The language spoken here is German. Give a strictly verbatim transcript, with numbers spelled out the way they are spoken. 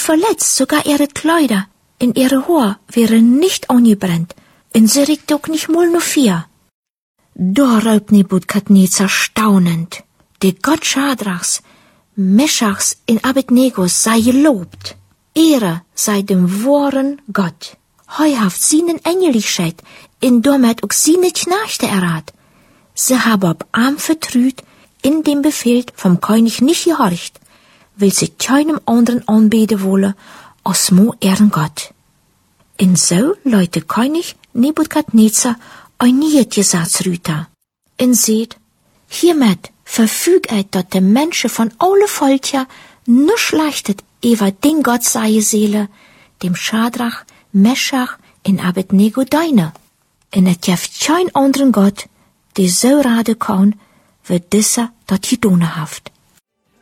verletzt, sogar ihre Kleider in ihre Haar wären nicht angebrannt, und sie regt auch nicht mal nur vier. Da raubt Nebukadnezar staunend. Der Gott Schadrachs, Meschachs und Abednego sei gelobt. Ehre sei dem wahren Gott. Heuhaft seinen Engeligkeit, in damit auch seine Knechte errat. Sie haben ab Arm vertrüht, in dem Befehl vom König nicht gehorcht, will sie keinem anderen anbeten wolle, als mo ehren Gott. Und so leute König Nebukadnezar ein nieuw Gesetz rüter. Und seht, hiermit verfügt er, dass die Menschen von alle Völker nur schlechtet über den Gott seine Seele, dem Schadrach, Meschach und Abednego deine. Und es gibt keinen anderen Gott, der so raten kann, wie dieser das gedone haft.